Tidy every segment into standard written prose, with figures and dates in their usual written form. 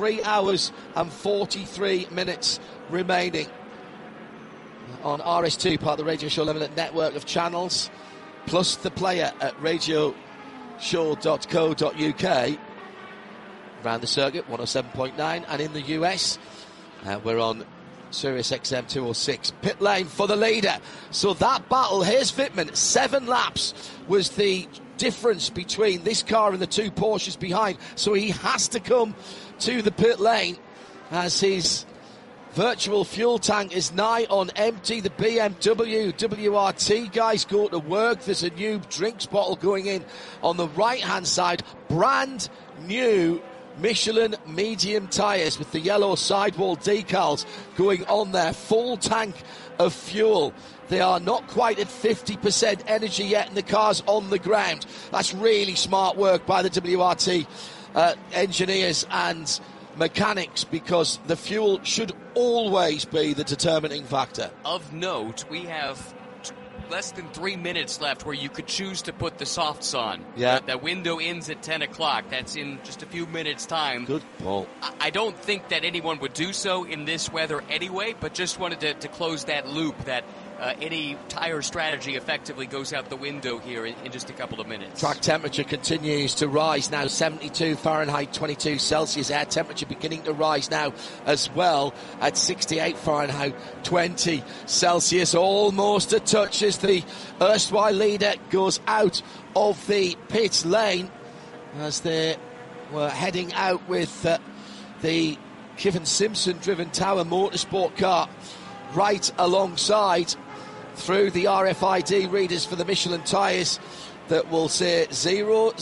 3 hours and 43 minutes remaining on RS2, part of the Radio Show Limited network of channels, plus the player at radioshow.co.uk. Around the circuit, 107.9, and in the US, we're on Sirius XM 206. Pit lane for the leader. So that battle, here's Wittmann, 7 laps was the difference between this car and the 2 Porsches behind. So he has to come to the pit lane as his virtual fuel tank is nigh on empty. The BMW WRT guys go to work. There's a new drinks bottle going in on the right-hand side. Brand new Michelin medium tyres with the yellow sidewall decals going on there. Full tank of fuel. They are not quite at 50% energy yet, and the car's on the ground. That's really smart work by the WRT engineers and mechanics, because the fuel should always be the determining factor. Of note, we have less than 3 minutes left where you could choose to put the softs on. Yeah. That window ends at 10 o'clock. That's in just a few minutes' time. Good ball. I don't think that anyone would do so in this weather anyway, but just wanted to close that loop that any tire strategy effectively goes out the window here in just a couple of minutes. Track temperature continues to rise now, 72 Fahrenheit, 22 Celsius. Air temperature beginning to rise now as well at 68 Fahrenheit, 20 Celsius. Almost a touch as the erstwhile leader goes out of the pit lane as they were heading out with the Kevin Simpson driven Tower Motorsport car right alongside, through the RFID readers for the Michelin tyres that will say 0-0-0-0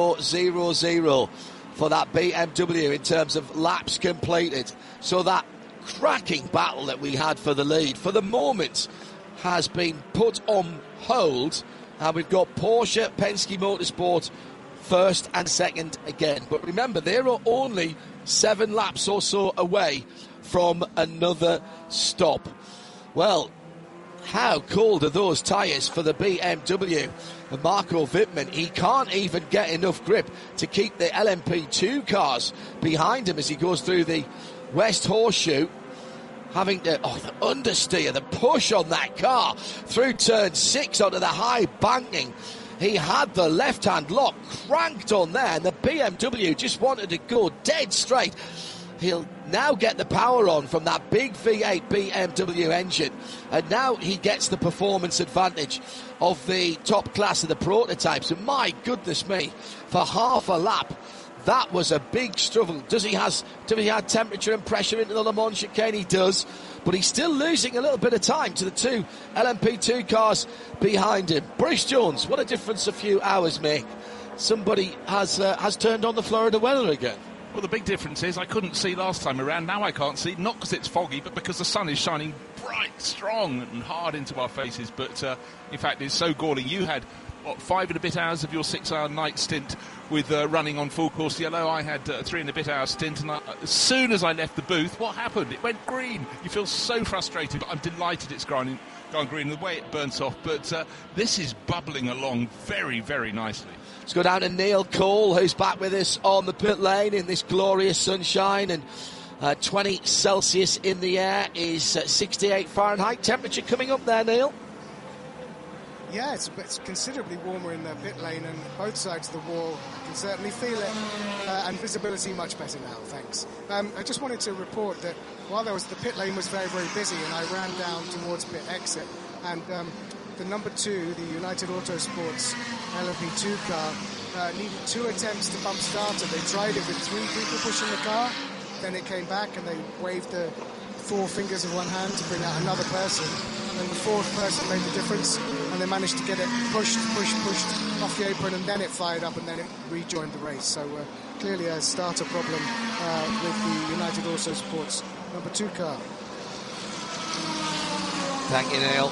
for that BMW in terms of laps completed. So that cracking battle that we had for the lead, for the moment, has been put on hold, and we've got Porsche, Penske Motorsport first and second again. But remember, they are only 7 laps or so away from another stop. Well, how cold are those tyres for the BMW? And Marco Wittmann, he can't even get enough grip to keep the LMP2 cars behind him as he goes through the West Horseshoe, having to, the understeer, the push on that car through turn 6 onto the high banking. He had the left-hand lock cranked on there, and the BMW just wanted to go dead straight. He'll now get the power on from that big V8 BMW engine, and now he gets the performance advantage of the top class of the prototypes. And my goodness me, for half a lap, that was a big struggle. Does he have temperature and pressure into the Le Mans chicane? He does, but he's still losing a little bit of time to the 2 LMP2 cars behind him. Bruce Jones, what a difference a few hours make. Somebody has turned on the Florida weather again. Well, the big difference is I couldn't see last time around. Now I can't see, not because it's foggy, but because the sun is shining bright, strong and hard into our faces. But, in fact, it's so galling. You had, 5 and a bit hours of your 6-hour night stint with running on full course yellow. I had 3 and a bit hour stint, and as soon as I left the booth, what happened? It went green. You feel so frustrated, but I'm delighted it's gone green, the way it burns off. But this is bubbling along very, very nicely. Let's go down to Neil Cole, who's back with us on the pit lane in this glorious sunshine, and 20 Celsius in the air is 68 Fahrenheit. Temperature coming up there, Neil? Yeah, it's considerably warmer in the pit lane, and both sides of the wall can certainly feel it, and visibility much better now, thanks. I just wanted to report that while the pit lane was very, very busy, and I ran down towards pit exit, and the number 2, the United Autosports LMP2 car, needed 2 attempts to bump starter. They tried it with 3 people pushing the car, then it came back and they waved the 4 fingers of one hand to bring out another person, and the 4th person made the difference, and they managed to get it pushed off the apron, and then it fired up, and then it rejoined the race. So clearly a starter problem with the United Autosports number 2 car. Thank you, Neil.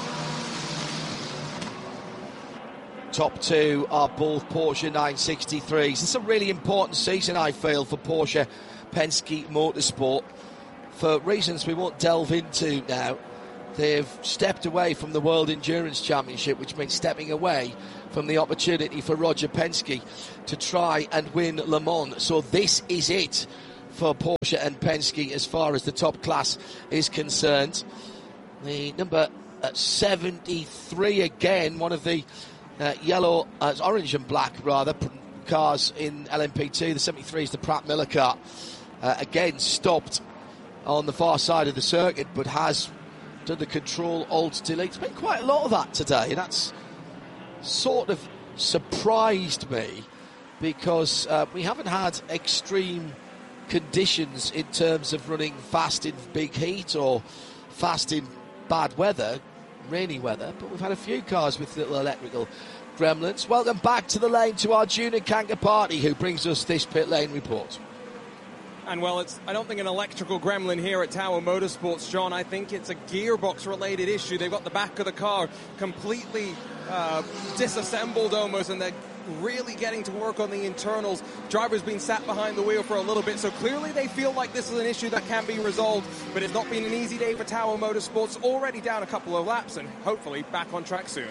Top 2 are both Porsche 963s. It's a really important season, I feel, for Porsche Penske Motorsport, for reasons we won't delve into now. They've stepped away from the World Endurance Championship, which means stepping away from the opportunity for Roger Penske to try and win Le Mans. So this is it for Porsche and Penske as far as the top class is concerned. The number 73 again, one of the orange and black rather cars in LMP2. The 73 is the Pratt Miller car. Again stopped on the far side of the circuit, but has done the control alt delete. It's been quite a lot of that today, and that's sort of surprised me, because we haven't had extreme conditions in terms of running fast in big heat or fast in bad weather, rainy weather, but we've had a few cars with little electrical gremlins. Welcome back to the lane to Arjuna Kankapati, who brings us this pit lane report. And well, I don't think an electrical gremlin here at Tower Motorsports, John. I think it's a gearbox-related issue. They've got the back of the car completely disassembled almost, and they're really getting to work on the internals. Driver's been sat behind the wheel for a little bit, so clearly they feel like this is an issue that can be resolved, but it's not been an easy day for Tower Motorsports. Already down a couple of laps and hopefully back on track soon.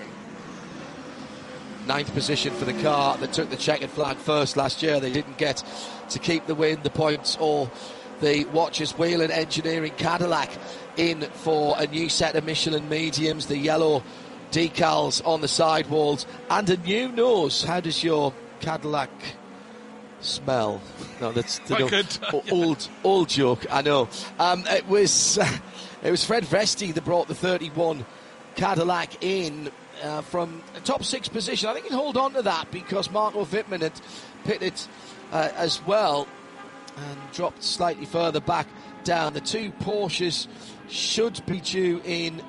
9th position for the car that took the checkered flag first last year. They didn't get to keep the win, the points, or the watches. Whelen Engineering Cadillac in for a new set of Michelin mediums, the yellow decals on the sidewalls, and a new nose. How does your Cadillac smell? No, that's the old joke, I know. It was Fred Vesti that brought the 31 Cadillac in from a top 6 position. I think he'll hold on to that, because Marco Wittmann had pitted as well and dropped slightly further back down. The two Porsches should be due in.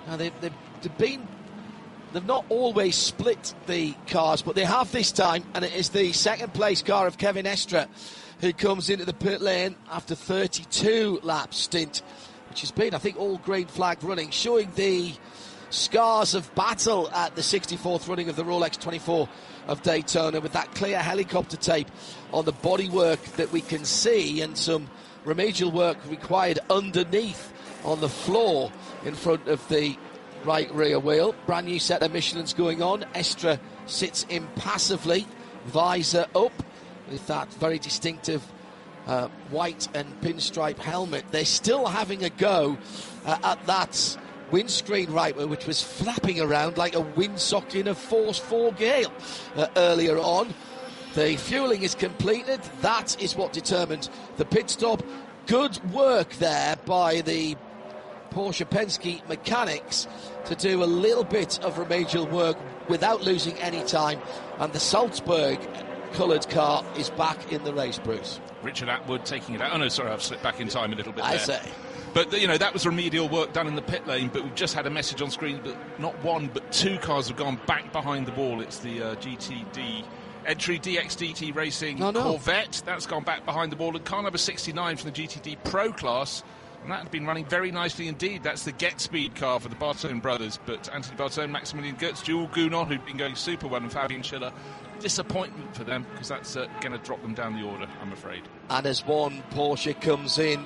They've not always split the cars, but they have this time, and it is the second place car of Kevin Estre who comes into the pit lane after 32 lap stint, which has been, I think, all green flag running, showing the scars of battle at the 64th running of the Rolex 24 of Daytona, with that clear helicopter tape on the bodywork that we can see, and some remedial work required underneath on the floor in front of the right rear wheel. Brand new set of Michelin's going on. Estre sits impassively, visor up, with that very distinctive white and pinstripe helmet. They're still having a go at that windscreen right wheel, which was flapping around like a windsock in a force 4 gale earlier on. The fueling is completed. That is what determined the pit stop. Good work there by the Porsche Penske mechanics to do a little bit of remedial work without losing any time, and the Salzburg coloured car is back in the race, Bruce. Richard Atwood taking it out. Oh no, sorry, I've slipped back in time a little bit there. I say. But, that was remedial work done in the pit lane, but we've just had a message on screen that not one, but 2 cars have gone back behind the wall. It's the GTD entry DXDT Racing Corvette. That's gone back behind the wall. And car number 69 from the GTD Pro class, and that had been running very nicely indeed. That's the Get Speed car for the Bartone brothers. But Anthony Bartone, Maximilian Goetz, Jules Gounod, who'd been going super well, and Fabian Schiller. Disappointment for them, because that's going to drop them down the order, I'm afraid. And as one Porsche comes in,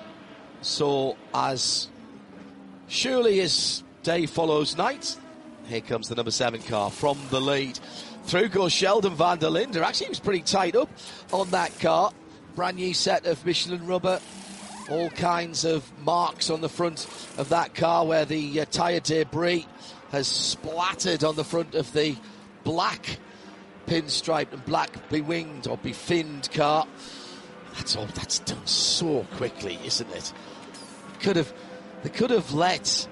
so as surely as day follows night, here comes the number 7 car from the lead. Through goes Sheldon van der Linde. Actually, he was pretty tight up on that car. Brand new set of Michelin rubber. All kinds of marks on the front of that car where the tyre debris has splattered on the front of the black pinstriped and black bewinged or befinned car. That's done so quickly, isn't it? They could have let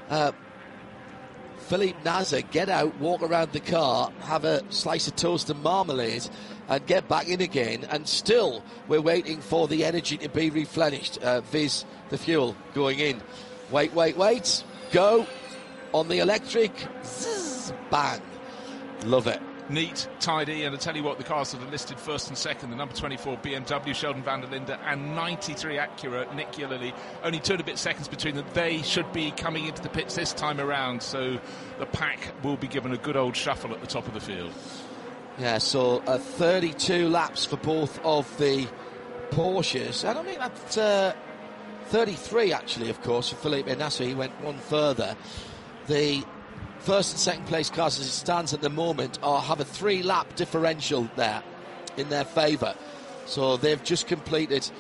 Philippe Nasr get out, walk around the car, have a slice of toast and marmalade, and get back in again, and still we're waiting for the energy to be replenished, viz the fuel going in. Wait, go on the electric, zzz, bang, love it. Neat, tidy, and I tell you what, the cars that are listed first and second, the number 24 BMW Sheldon van der Linde and 93 Acura Nick Yellowly, only 2 and a bit seconds between them. They should be coming into the pits this time around, so the pack will be given a good old shuffle at the top of the field. Yeah, so 32 laps for both of the Porsches. I don't think that's 33 actually, of course, for Felipe Nasr. He went one further. The first and second place cars as it stands at the moment have a 3-lap differential there in their favour. So they've just completed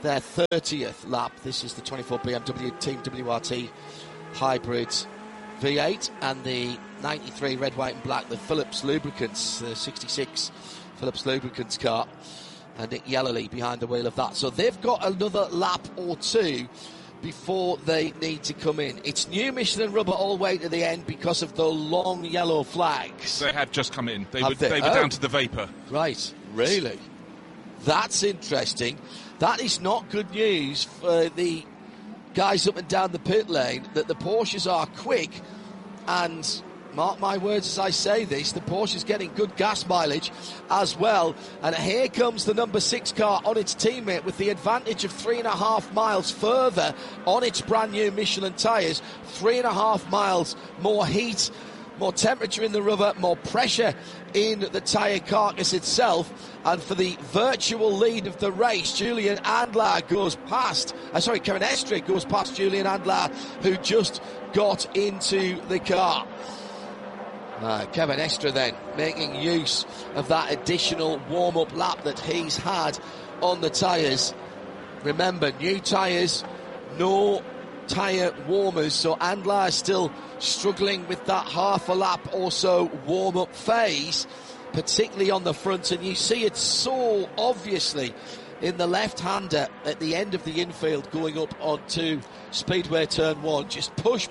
their 30th lap. This is the 24 BMW Team WRT Hybrid V8 and the 93 red, white and black, the Phillips Lubricants, the 66 Phillips Lubricants car, and Nick Yellowly behind the wheel of that. So they've got another lap or two before they need to come in. It's new Michelin rubber all the way to the end because of the long yellow flags. They have just come in. They were They? down to the vapour. Right, really? That's interesting. That is not good news for the guys up and down the pit lane, that the Porsches are quick, and mark my words as I say this, the Porsche's getting good gas mileage as well. And here comes the number 6 car on its teammate with the advantage of 3.5 miles further on its brand new Michelin tyres. 3.5 miles more heat, more temperature in the rubber, more pressure in the tyre carcass itself. And for the virtual lead of the race, Julian Andlar goes past, Kevin Estre goes past Julian Andlar, who just got into the car. Kevin Estre then making use of that additional warm-up lap that he's had on the tyres. Remember, new tyres, no tyre warmers, so Andlar is still struggling with that half a lap or so warm-up phase, particularly on the front, and you see it so obviously in the left-hander at the end of the infield going up onto Speedway Turn 1. Just push.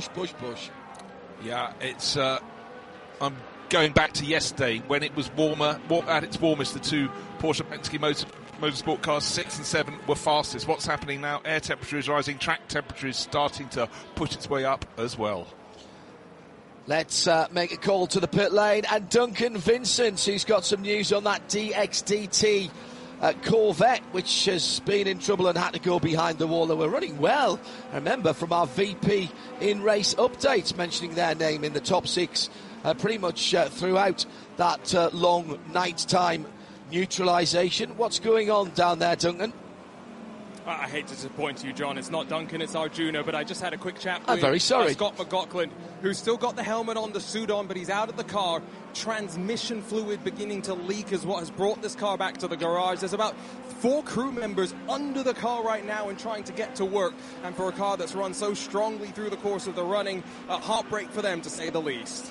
Yeah, it's... I'm going back to yesterday when it was warmer, at its warmest, the two Porsche Penske Motorsport cars 6 and 7 were fastest. What's happening now? Air temperature is rising, track temperature is starting to push its way up as well. Let's make a call to the pit lane, and Duncan Vincent, who's got some news on that DXDT Corvette, which has been in trouble and had to go behind the wall. They were running well, I remember, from our VP in-race updates, mentioning their name in the top 6 pretty much throughout that long night-time neutralisation. What's going on down there, Duncan? I hate to disappoint you, John. It's not Duncan, it's Arjuna, but I just had a quick chat with very sorry. Scott McLaughlin, who's still got the helmet on, the suit on, but he's out of the car. Transmission fluid beginning to leak is what has brought this car back to the garage. There's about 4 crew members under the car right now and trying to get to work. And for a car that's run so strongly through the course of the running, a heartbreak for them, to say the least.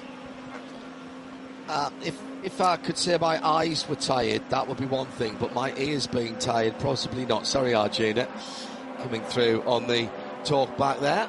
If I could say my eyes were tired, that would be one thing, but my ears being tired, possibly not. Sorry, Arjuna, coming through on the talk back there.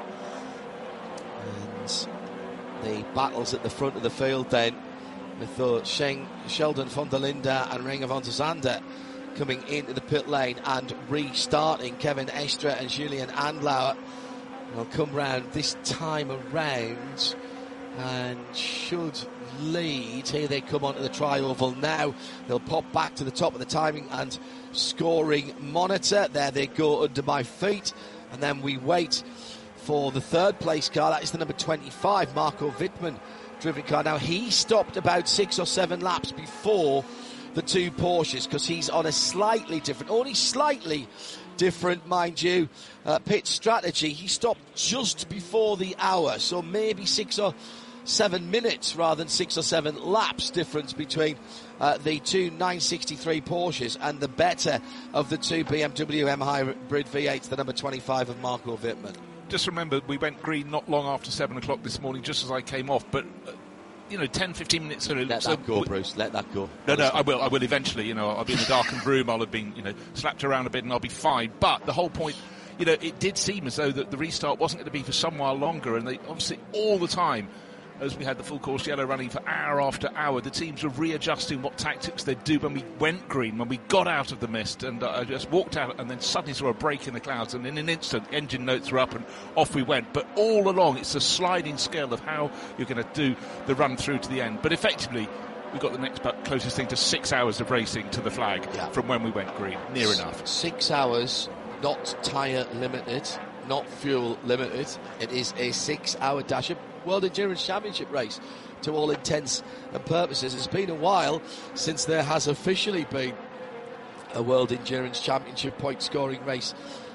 And the battles at the front of the field then, with Sheldon von der Linde and Renger von der Zande coming into the pit lane and restarting. Kevin Estre and Julian Andlauer will come round this time around and should lead. Here they come onto the tri-oval now. They'll pop back to the top of the timing and scoring monitor. There they go under my feet, and then we wait for the third place car. That is the number 25, Marco Wittmann driven car. Now he stopped about 6 or 7 laps before the two Porsches because he's on a slightly different, only slightly different, mind you, pit strategy. He stopped just before the hour, so maybe 6 or 7 minutes rather than 6 or 7 laps difference between the two 963 Porsches and the better of the two BMW M Hybrid V8s, the number 25 of Marco Wittmann. Just remember, we went green not long after 7 o'clock this morning, just as I came off, but 10, 15 minutes early. Let that go, Bruce, let that go. No, I will eventually. I'll be in a darkened room, I'll have been, slapped around a bit and I'll be fine. But the whole point, it did seem as though that the restart wasn't going to be for some while longer, and they obviously all the time, as we had the full course yellow running for hour after hour, the teams were readjusting what tactics they'd do when we went green, when we got out of the mist, and I just walked out and then suddenly saw a break in the clouds, and in an instant engine notes were up and off we went. But all along it's a sliding scale of how you're going to do the run through to the end. But effectively we got the next closest thing to 6 hours of racing to the flag from when we went green, near enough. 6 hours, not tyre limited, not fuel limited. It is a 6-hour dash. World Endurance Championship race to all intents and purposes. It's been a while since there has officially been a World Endurance Championship point scoring race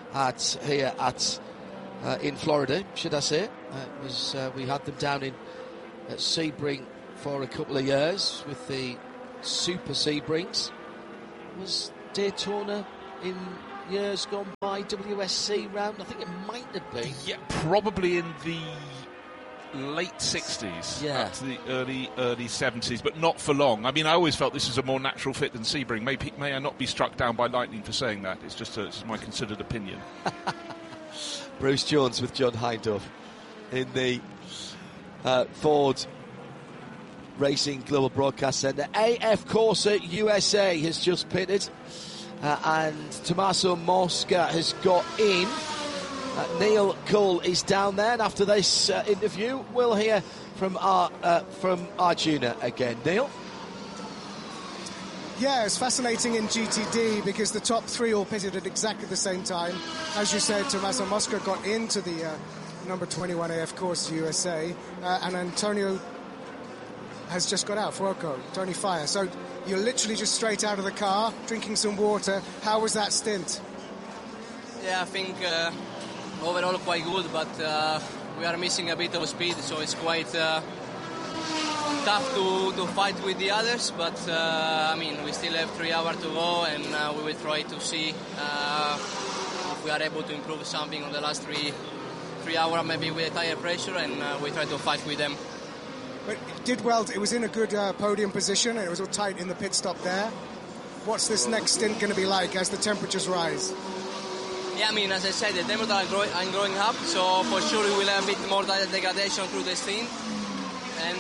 in Florida, should I say. We had them down at Sebring for a couple of years with the Super Sebrings. Was Daytona in years gone by, WSC round? I think it might have been. Yeah, probably in the late 60s, yeah, up to the early 70s, but not for long. I mean, I always felt this was a more natural fit than Sebring. May I not be struck down by lightning for saying that? It's just my considered opinion. Bruce Jones with John Hindhaugh in the Ford Racing Global Broadcast Centre. AF Corsa USA has just pitted, and Tommaso Mosca has got in. Neil Cole is down there, and after this interview, we'll hear from Arjuna again. Neil? Yeah, it's fascinating in GTD because the top three all pitted at exactly the same time. As you said, Tommaso Mosca got into the number 21 AF Corsa USA, and Antonio has just got out, Fuoco, Tony Fire. So you're literally just straight out of the car, drinking some water. How was that stint? Yeah, I think overall quite good, but we are missing a bit of speed, so it's quite tough to fight with the others. But I mean, we still have 3 hours to go, and we will try to see if we are able to improve something on the last three hours, maybe with tire pressure, and we try to fight with them. But it did well. It was in a good podium position, and it was all tight in the pit stop there. What's this next stint going to be like as the temperatures rise? Yeah, I mean, as I said, the temperatures are growing up, so for sure we will have a bit more degradation through the stint. And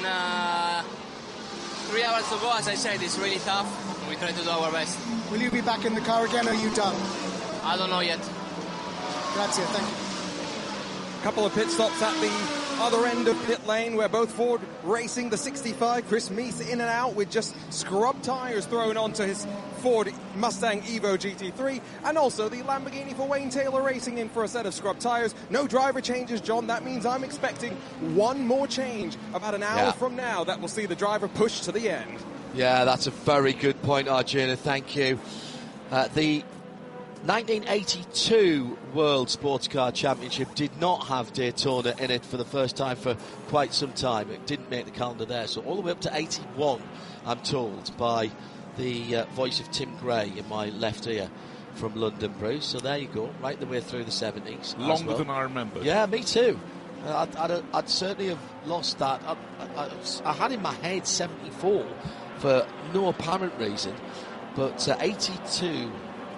3 hours to go, as I said, it's really tough. We try to do our best. Will you be back in the car again, or are you done? I don't know yet. Grazie, thank you. Couple of pit stops at the other end of pit lane where both Ford Racing, the 65, Chris Meese in and out with just scrub tyres thrown onto his Ford Mustang Evo GT3, and also the Lamborghini for Wayne Taylor Racing in for a set of scrub tyres. No driver changes, John. That means I'm expecting one more change about an hour from now that will see the driver push to the end. Yeah, that's a very good point, Arjuna. Thank you. The 1982 World Sports Car Championship did not have Daytona in it for the first time for quite some time. It didn't make the calendar there. So all the way up to 81, I'm told, by the voice of Tim Gray in my left ear from London, Bruce. So there you go, right the way through the 70s. Longer than I remember. Yeah, me too. I'd certainly have lost that. I had in my head 74 for no apparent reason, but 82...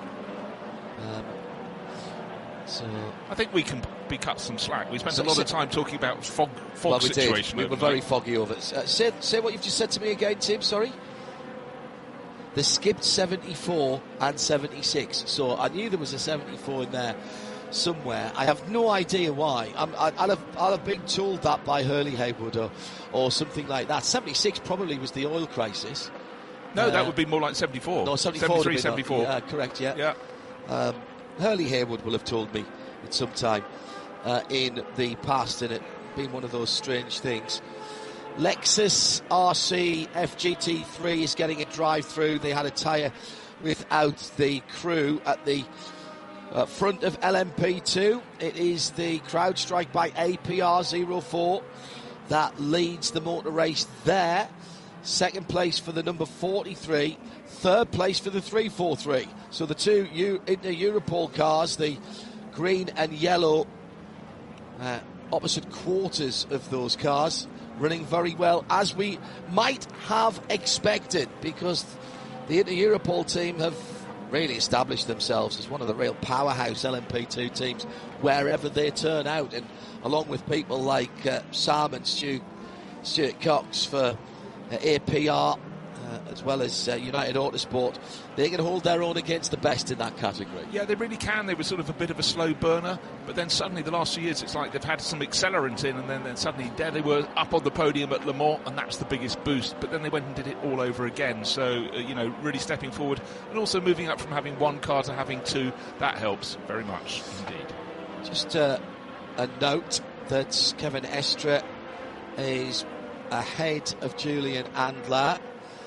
So I think we can be cut some slack. We spent a lot of time talking about fog situation. We were very foggy over it. Say what you've just said to me again, Tim. Sorry. They skipped 74 and 76, so I knew there was a 74 in there somewhere. I have no idea why. I'll have been told that by Hurley Haywood or something like that. 76 probably was the oil crisis. No, that would be more like 74. No, 74. 73, 74. Yeah, correct. Yeah. Hurley Haywood will have told me at some time in the past, and it been one of those strange things. Lexus RC FGT3 is getting a drive-through. They had a tyre without the crew at the front of LMP2. It is the CrowdStrike by APR 04 that leads the motor race there. Second place for the number 43. Third place for the 343. So the two Inter-Europol cars, the green and yellow opposite quarters of those cars, running very well, as we might have expected, because the Inter-Europol team have really established themselves as one of the real powerhouse LMP2 teams wherever they turn out, and along with people like Sam and Stuart Cox for APR, as well as United Autosport, they can hold their own against the best in that category. Yeah, they really can. They were sort of a bit of a slow burner, but then suddenly the last few years it's like they've had some accelerant in, and then suddenly there they were up on the podium at Le Mans, and that's the biggest boost. But then they went and did it all over again. So, really stepping forward, and also moving up from having one car to having two, that helps very much indeed. Just a note that Kevin Estre is ahead of Julian Andler.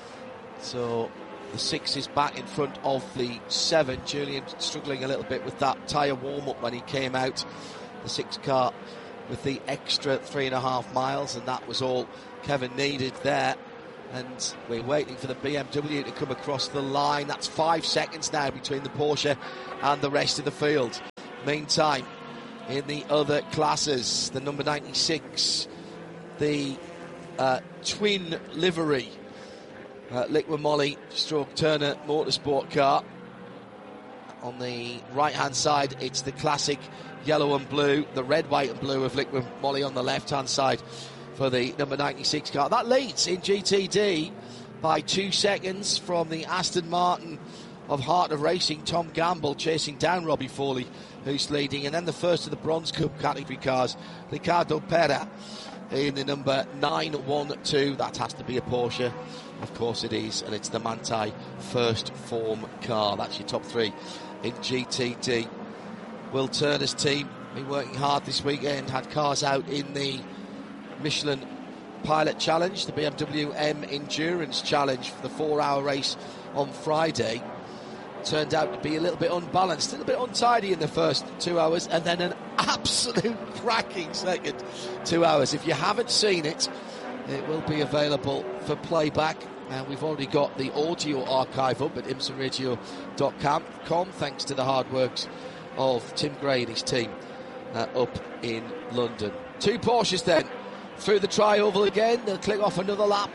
So the 6 is back in front of the 7. Julian struggling a little bit with that tyre warm-up when he came out. The 6 car with the extra 3.5 miles, and that was all Kevin needed there. And we're waiting for the BMW to come across the line. That's 5 seconds now between the Porsche and the rest of the field. Meantime, in the other classes, the number 96, the twin livery Liqui Moly stroke Turner Motorsport car. On the right-hand side, it's the classic yellow and blue, the red, white and blue of Liqui Moly on the left-hand side for the number 96 car. That leads in GTD by 2 seconds from the Aston Martin of Heart of Racing, Tom Gamble chasing down Robbie Foley, who's leading. And then the first of the Bronze Cup category cars, Ricardo Pera in the number 912. That has to be a Porsche. Of course it is, and it's the Manthey First Form car. That's your top three in GTD. Will Turner's team been working hard this weekend, had cars out in the Michelin Pilot Challenge, the BMW M Endurance Challenge for the 4-hour race on Friday. Turned out to be a little bit unbalanced, a little bit untidy in the first 2 hours, and then an absolute cracking second 2 hours. If you haven't seen it, it will be available for playback. And we've already got the audio archive up at imsaradio.com, thanks to the hard works of Tim Gray and his team up in London. 2 Porsches then through the tri-oval again. They'll click off another lap.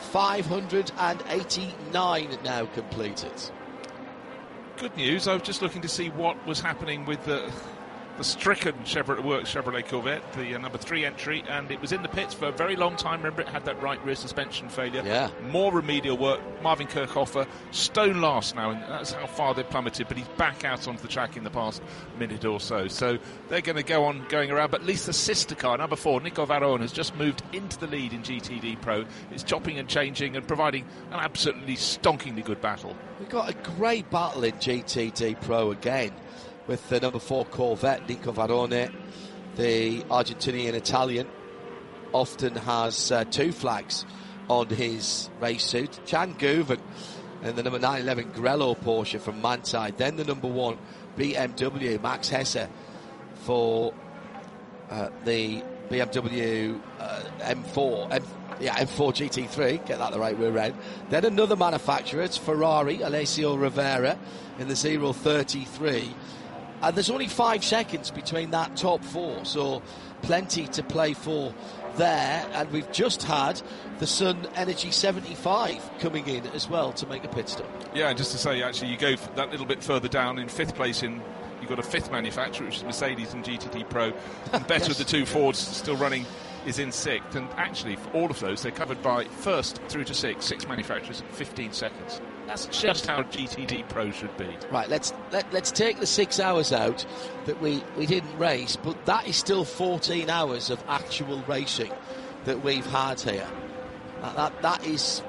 589 now completed. Good news. I was just looking to see what was happening with the stricken Chevrolet Corvette, the number 3 entry, and it was in the pits for a very long time. Remember, it had that right rear suspension failure. Yeah. More remedial work. Marvin Kirchhofer, stone last now, and that's how far they plummeted, but he's back out onto the track in the past minute or so. So they're going to go on going around, but at least the sister car, number 4, Nico Varrone, has just moved into the lead in GTD Pro. It's chopping and changing and providing an absolutely stonkingly good battle. We've got a great battle in GTD Pro again, with the number 4 Corvette, Nico Varrone, the Argentinian Italian, often has 2 flags on his race suit. Jan Guven and the number 911 Grello Porsche from Manthey. Then the number 1 BMW, Max Hesse, for the BMW M4 GT3, get that the right way around. Then another manufacturer, it's Ferrari, Alessio Rivera in the 033. And there's only 5 seconds between that top 4, so plenty to play for there. And we've just had the Sun Energy 75 coming in as well to make a pit stop. Yeah, just to say, actually, you go that little bit further down in 5th place you've got a 5th manufacturer, which is Mercedes and GTD Pro. And better of the 2 Fords still running is in 6th. And actually, for all of those, they're covered by 1st through to 6 manufacturers in 15 seconds. That's just how GTD Pro should be. Right, let's take the 6 hours out that we didn't race, but that is still 14 hours of actual racing that we've had here. That is...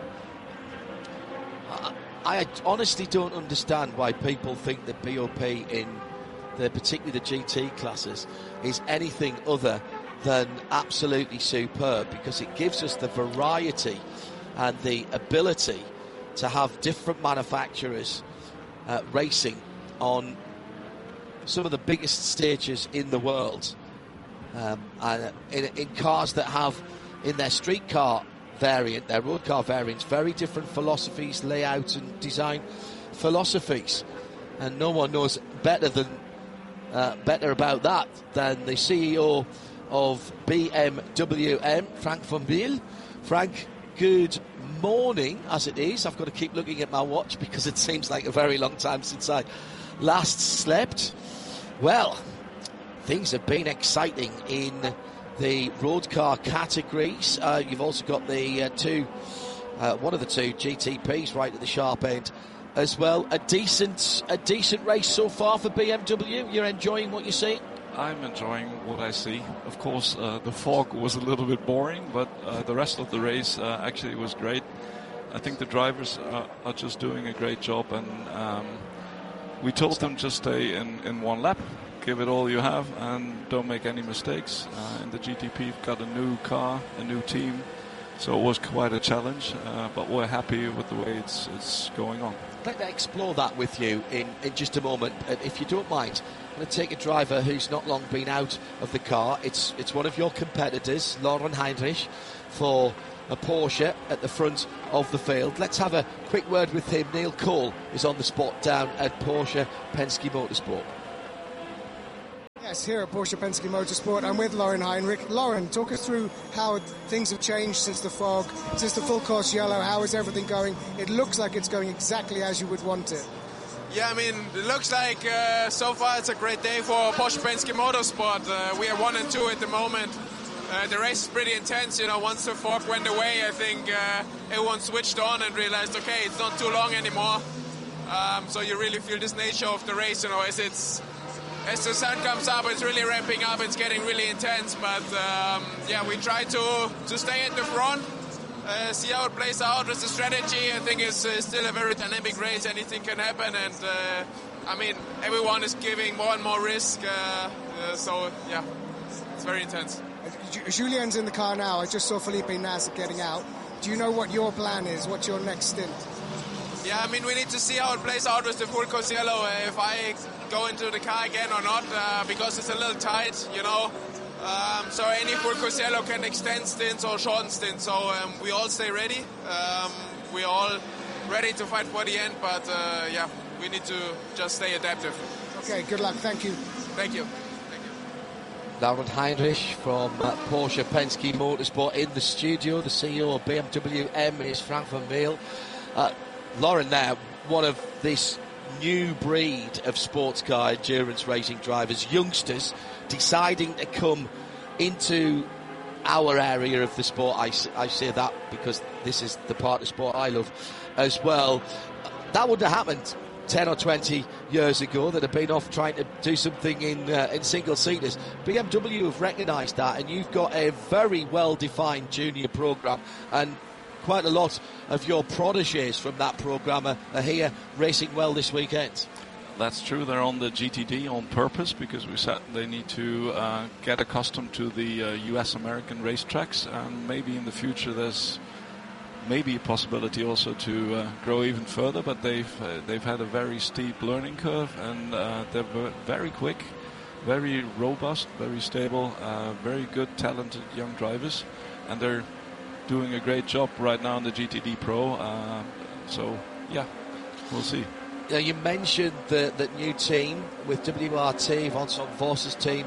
I honestly don't understand why people think that BOP in particularly the GT classes is anything other than absolutely superb, because it gives us the variety and the ability to have different manufacturers racing on some of the biggest stages in the world, and in cars that have in their street car variant, their road car variants, very different philosophies, layouts and design philosophies. And no one knows better about that than the CEO of BMW, Frank van Wiel. Frank, good morning as it is. I've got to keep looking at my watch because it seems like a very long time since I last slept. Well, things have been exciting in the road car categories. You've also got the one of the 2 GTPs right at the sharp end as well. A decent race so far for BMW. You're enjoying what you're seeing? I'm enjoying what I see. Of course, the fog was a little bit boring, but the rest of the race actually was great. I think the drivers are just doing a great job, and we told them just stay in one lap, give it all you have, and don't make any mistakes. In the GTP, we've got a new car, a new team, so it was quite a challenge, but we're happy with the way it's going on. I'd like to explore that with you in just a moment, if you don't mind. I'm going to take a driver who's not long been out of the car. It's one of your competitors, Lauren Heinrich, for a Porsche at the front of the field. Let's have a quick word with him. Neil Cole is on the spot down at Porsche Penske Motorsport. Yes, here at Porsche Penske Motorsport, I'm with Laurin Heinrich. Laurin, talk us through how things have changed since the fog, since the full course yellow. How is everything going? It looks like it's going exactly as you would want it. Yeah, I mean, it looks like so far it's a great day for Porsche Penske Motorsport. We are 1 and 2 at the moment. The race is pretty intense, once the fog went away, I think everyone switched on and realized, okay, it's not too long anymore. So you really feel this nature of the race, as the sun comes up, it's really ramping up, it's getting really intense, but we try to stay at the front, see how it plays out with the strategy. I think it's still a very dynamic race, anything can happen, and everyone is giving more and more risk, so it's very intense. Julien's in the car now. I just saw Felipe Nasr getting out. Do you know what your plan is? What's your next stint? Yeah, we need to see how it plays out with the full course yellow, if I go into the car again or not, because it's a little tight, so any full course yellow can extend stints or shorten stints, so we all stay ready. We're all ready to fight for the end, but we need to just stay adaptive. Okay, good luck. Thank you. Thank you. Laurin Heinrich from Porsche Penske Motorsport in the studio. The CEO of BMW M is Frank van Meel. Laurin there, one of this new breed of sports car endurance racing drivers, youngsters deciding to come into our area of the sport. I say that because this is the part of sport I love as well. That wouldn't have happened 10 or 20 years ago. That have been off trying to do something in single-seaters. BMW have recognised that, and you've got a very well-defined junior programme, and quite a lot of your protégés from that programme are here racing well this weekend. That's true. They're on the GTD on purpose because we said they need to get accustomed to the US-American racetracks, and maybe in the future there's maybe a possibility also to grow even further, but they've had a very steep learning curve, and they're very quick, very robust, very stable, very good, talented young drivers, and they're doing a great job right now in the GTD Pro. We'll see. You mentioned the new team with WRT, Vincent Voss's team.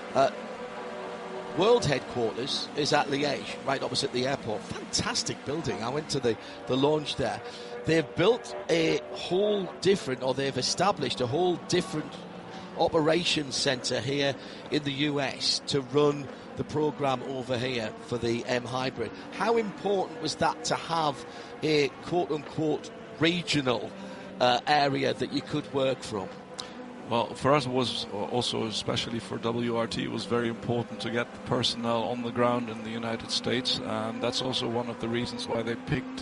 World headquarters is at Liège, right opposite the airport. Fantastic building. I went to the launch there. They've built a whole different, or they've established a whole different operations centre here in the US to run the programme over here for the M Hybrid. How important was that to have a quote-unquote regional area that you could work from? Well, for us it was also, especially for WRT, it was very important to get the personnel on the ground in the United States, and that's also one of the reasons why they picked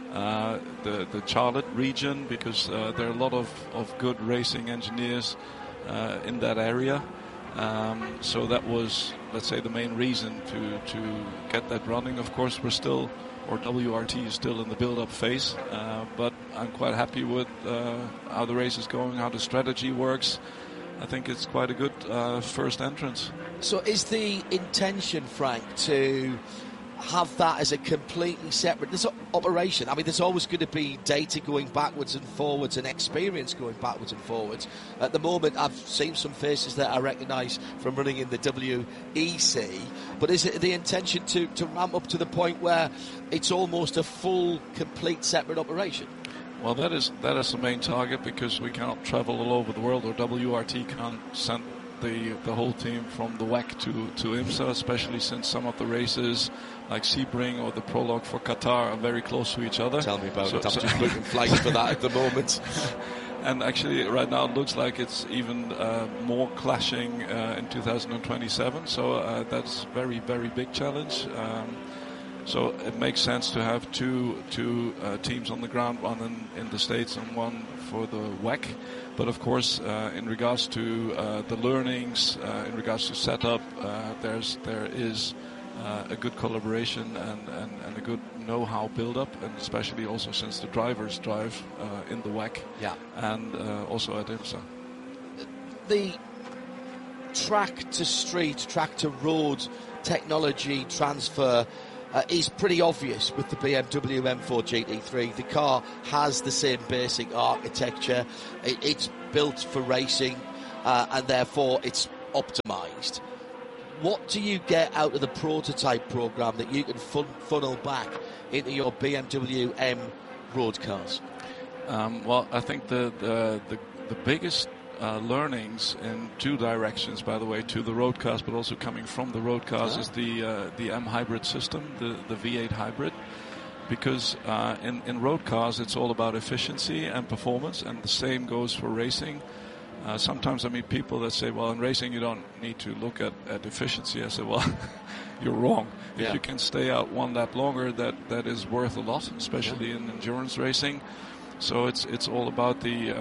the Charlotte region, because there are a lot of good racing engineers in that area. So that was, let's say, the main reason to get that running. Of course, WRT is still in the build-up phase, but I'm quite happy with how the race is going, how the strategy works. I think it's quite a good first entrance. So is the intention, Frank, to have that as a completely separate operation? I mean, there's always going to be data going backwards and forwards and experience going backwards and forwards. At the moment, I've seen some faces that I recognise from running in the WEC, but is it the intention to ramp up to the point where it's almost a full, complete, separate operation? Well, that is the main target, because we cannot travel all over the world, or WRT can't send the whole team from the WEC to IMSA, especially since some of the races like Sebring or the prologue for Qatar are very close to each other. Tell me about it. I'm just booking flights for that at the moment. And actually right now it looks like it's even more clashing in 2027, so that's very, very big challenge. So it makes sense to have two teams on the ground, one in the States and one for the WEC. But of course, in regards to the learnings, in regards to setup, there is a good collaboration and a good know-how build-up, and especially also since the drivers drive in the WEC, and also at IMSA. The track to street, track to road technology transfer is pretty obvious with the BMW M4 GT3. The car has the same basic architecture. It's built for racing, and therefore it's optimised. What do you get out of the prototype program that you can funnel back into your BMW M road cars? Well, I think the biggest learnings in two directions, by the way, to the road cars, but also coming from the road cars, is the M hybrid system, the V8 hybrid. Because in road cars, it's all about efficiency and performance, and the same goes for racing. Sometimes I meet people that say, well, in racing you don't need to look at efficiency. I say, well, you're wrong. If you can stay out one lap longer, that is worth a lot, especially in endurance racing. So it's all about the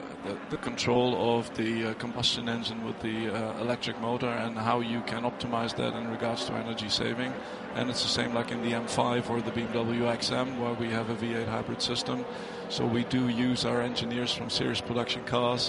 control of the combustion engine with the electric motor and how you can optimize that in regards to energy saving. And it's the same like in the M5 or the BMW XM, where we have a V8 hybrid system. So we do use our engineers from series production cars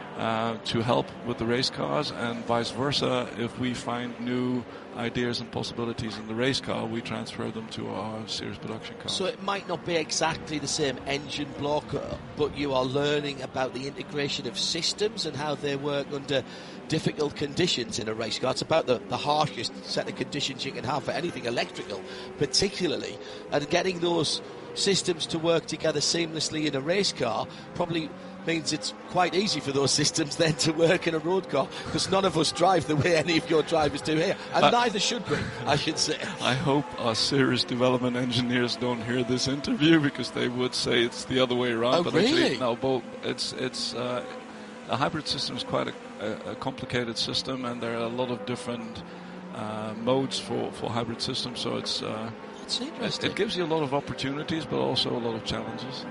to help with the race cars, and vice versa. If we find new ideas and possibilities in the race car, we transfer them to our series production cars. So it might not be exactly the same engine block, but you are learning about the integration of systems and how they work under difficult conditions in a race car. It's about the harshest set of conditions you can have for anything electrical, particularly, and getting those systems to work together seamlessly in a race car probably means it's quite easy for those systems then to work in a road car, because none of us drive the way any of your drivers do here, and neither should we, I should say. I hope our series development engineers don't hear this interview, because they would say it's the other way around. Oh, but really? Actually, no, both. It's a hybrid system is quite a complicated system, and there are a lot of different modes for hybrid systems. So it's interesting. It gives you a lot of opportunities, but also a lot of challenges.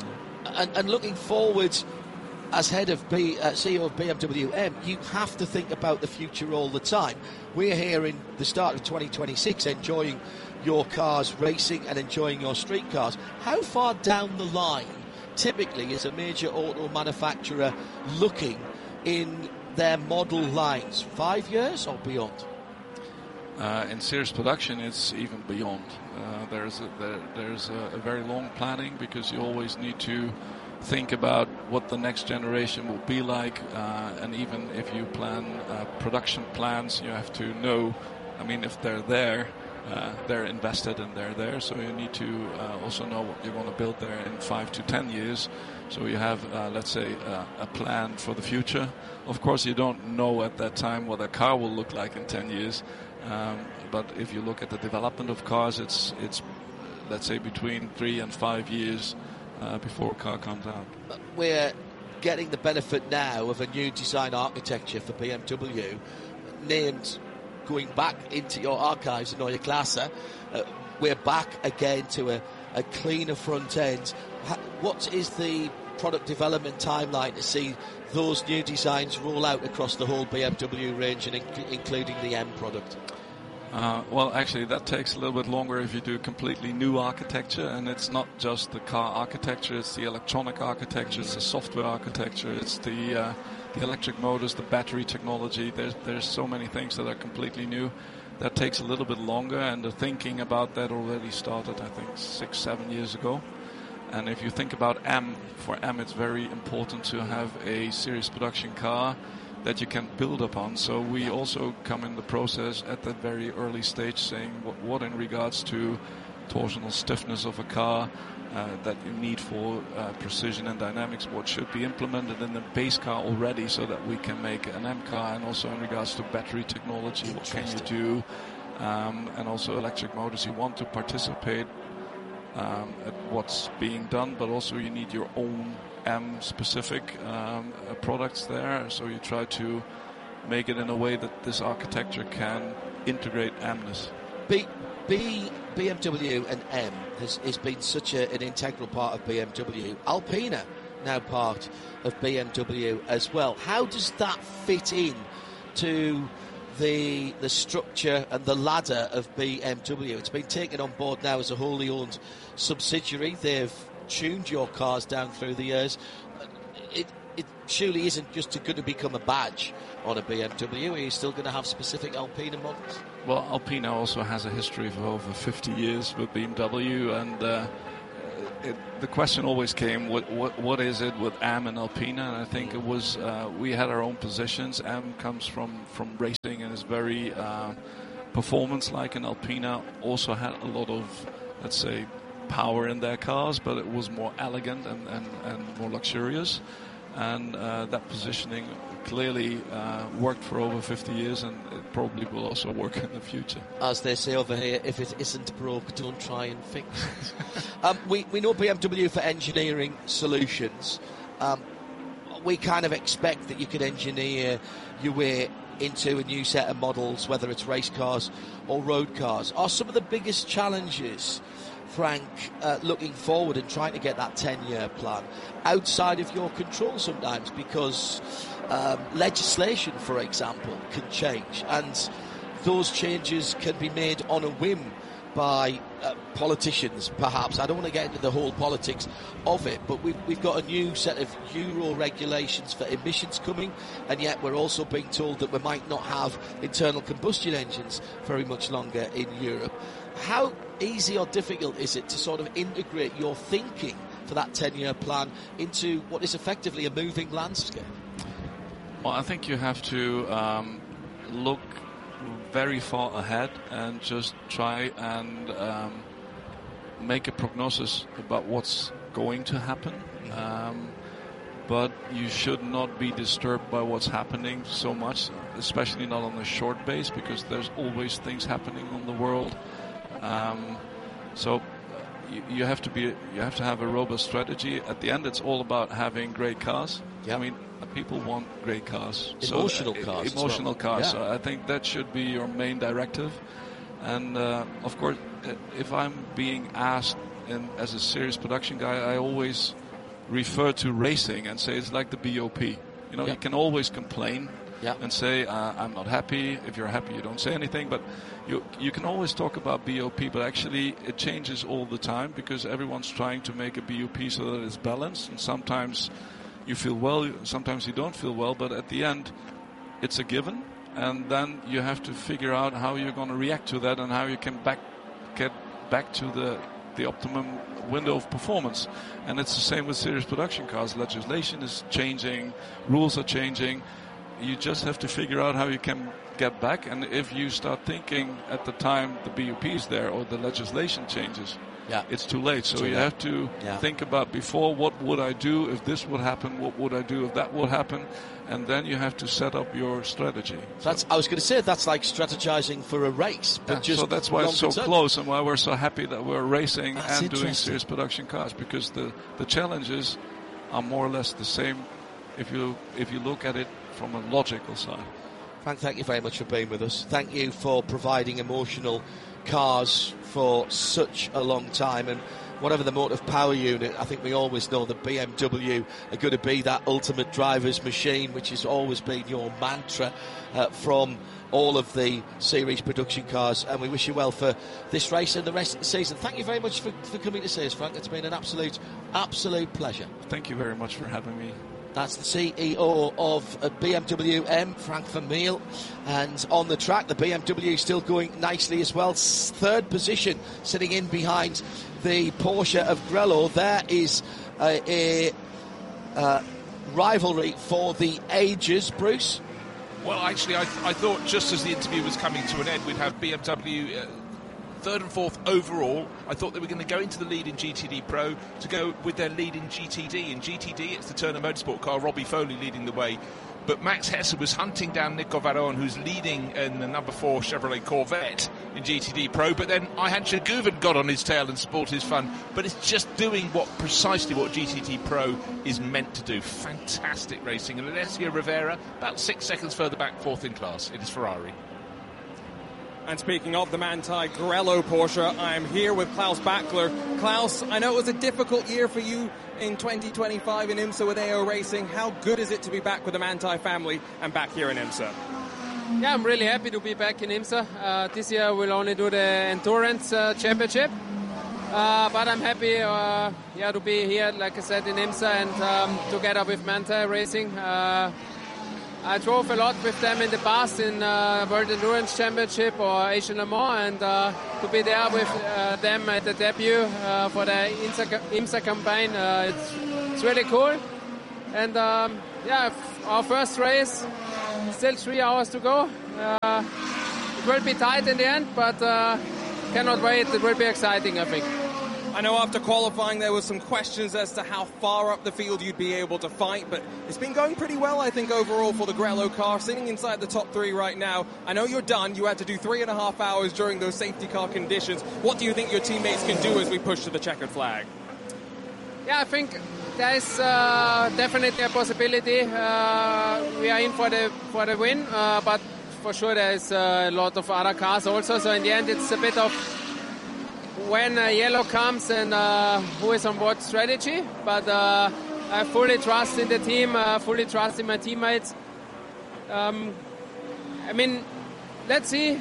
And looking forward, as head of CEO of BMW M, you have to think about the future all the time. We're here in the start of 2026 enjoying your cars racing and enjoying your street cars. How far down the line, typically, is a major auto manufacturer looking in their model lines? 5 years or beyond? In series production, it's even beyond. There's a very long planning, because you always need to think about what the next generation will be like, and even if you plan production plans, you have to know, I mean, if they're there, they're invested and they're there, so you need to also know what you're going to build there in 5 to 10 years. So you have, let's say, a plan for the future. Of course, you don't know at that time what a car will look like in 10 years. But if you look at the development of cars, it's let's say between 3 and 5 years before a car comes out. We're getting the benefit now of a new design architecture for BMW, named, going back into your archives in Neue Klasse. We're back again to a cleaner front end. What is the product development timeline to see those new designs roll out across the whole BMW range, and including the M product? Well, actually, that takes a little bit longer if you do a completely new architecture, and it's not just the car architecture, it's the electronic architecture, it's the software architecture, it's the electric motors, the battery technology. There's so many things that are completely new. That takes a little bit longer, and the thinking about that already started, I think, 6-7 years ago. And if you think about M, for M it's very important to have a series production car that you can build upon. So we also come in the process at that very early stage saying what in regards to torsional stiffness of a car that you need for precision and dynamics, what should be implemented in the base car already so that we can make an M car, and also in regards to battery technology, what can you do, and also electric motors. You want to participate at what's being done, but also you need your own M-specific products there, so you try to make it in a way that this architecture can integrate M-ness. BMW and M has been such an integral part of BMW. Alpina now part of BMW as well. How does that fit in to the structure and the ladder of BMW? It's been taken on board now as a wholly owned subsidiary. They've tuned your cars down through the years. surely isn't just going to become a badge on a BMW. Are you still going to have specific Alpina models? Well, Alpina also has a history of over 50 years with BMW, and the question always came, what is it with AM and Alpina? And I think it was we had our own positions. AM comes from racing and is very performance-like, and Alpina also had a lot of, let's say, power in their cars, but it was more elegant and more luxurious. And that positioning clearly worked for over 50 years, and it probably will also work in the future. As they say over here, if it isn't broke, don't try and fix it. We know BMW for engineering solutions. We kind of expect that you could engineer your way into a new set of models, whether it's race cars or road cars. Are some of the biggest challenges, Frank, looking forward and trying to get that 10-year plan outside of your control sometimes, because legislation, for example, can change, and those changes can be made on a whim by politicians, perhaps. I don't want to get into the whole politics of it, but we've got a new set of Euro regulations for emissions coming, and yet we're also being told that we might not have internal combustion engines very much longer in Europe. How easy or difficult is it to sort of integrate your thinking for that 10-year plan into what is effectively a moving landscape? Well, I think you have to look very far ahead and just try and make a prognosis about what's going to happen. But you should not be disturbed by what's happening so much, especially not on a short base, because there's always things happening on the world. So you have to have a robust strategy. At the end, it's all about having great cars. Yep. I mean, people want great cars. Emotional cars. Emotional cars. Yeah. So I think that should be your main directive. And of course, if I'm being asked as a serious production guy, I always refer to racing and say it's like the BOP. You know, Yep. you can always complain. Yeah. And say, I'm not happy. If you're happy, you don't say anything. But you can always talk about BOP, but actually it changes all the time, because everyone's trying to make a BOP so that it's balanced. And sometimes you feel well, sometimes you don't feel well. But at the end, it's a given. And then you have to figure out how you're going to react to that and how you can get back to the optimum window of performance. And it's the same with serious production cars. Legislation is changing, rules are changing. You just have to figure out how you can get back, and if you start thinking at the time the BOP is there or the legislation changes, it's too late. So you have to think about before, what would I do if this would happen, what would I do if that would happen, and then you have to set up your strategy. I was going to say, that's like strategizing for a race, but just so that's why it's so close, and why we're so happy that we're racing and doing serious production cars, because the challenges are more or less the same if you look at it from a logical side. Frank, thank you very much for being with us. Thank you for providing emotional cars for such a long time, and whatever the motive power unit, I think we always know that BMW are going to be that ultimate driver's machine, which has always been your mantra from all of the series production cars, and we wish you well for this race and the rest of the season. Thank you very much for coming to see us, Frank. It's been an absolute pleasure. Thank you very much for having me. That's the CEO of BMW M, Frank Vermeel. And on the track, the BMW still going nicely as well. Third position, sitting in behind the Porsche of Grello. There is a rivalry for the ages, Bruce. Well, actually, I thought just as the interview was coming to an end, we'd have BMW third and fourth overall. I thought they were going to go into the lead in GTD Pro to go with their lead in GTD. In GTD, it's the Turner Motorsport car, Robbie Foley leading the way. But Max Hesse was hunting down Nico Varron, who's leading in the number 4 Chevrolet Corvette in GTD Pro. But then Ayhan Shaguven got on his tail and spoiled his fun. But it's just doing precisely what GTD Pro is meant to do. Fantastic racing. And Alessio Rivera, about 6 seconds further back, fourth in class. It is Ferrari. And speaking of the Manthey Grello Porsche, I am here with Klaus Bachler. Klaus, I know it was a difficult year for you in 2025 in IMSA with AO Racing. How good is it to be back with the Manthey family and back here in IMSA? Yeah, I'm really happy to be back in IMSA. This year we'll only do the Endurance Championship. but I'm happy to be here, like I said, in IMSA and together with Manthey Racing. I drove a lot with them in the past in World Endurance Championship or Asian Le Mans, and to be there with them at the debut for the IMSA campaign, it's really cool. And our first race, still 3 hours to go. It will be tight in the end, but cannot wait. It will be exciting, I think. I know after qualifying there was some questions as to how far up the field you'd be able to fight, but it's been going pretty well, I think, overall for the Grello car, sitting inside the top 3 right now. I know you're done. You had to do 3.5 hours during those safety car conditions. What do you think your teammates can do as we push to the checkered flag? Yeah, I think there's definitely a possibility. We are in for the win, but for sure there's a lot of other cars also. So in the end, it's a bit of when yellow comes and who is on what strategy. But I fully trust in the team, fully trust in my teammates. Let's see.